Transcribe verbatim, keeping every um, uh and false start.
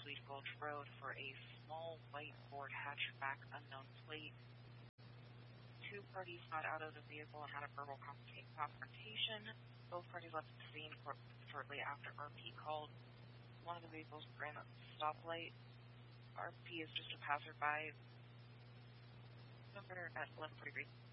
Sweet Gulch Road for a small white Ford hatchback unknown plate. Two parties got out of the vehicle and had a verbal confrontation. Both parties left the scene shortly after R P called. One of the vehicles ran a stoplight. R P is just a passerby. Number at eleven forty-three.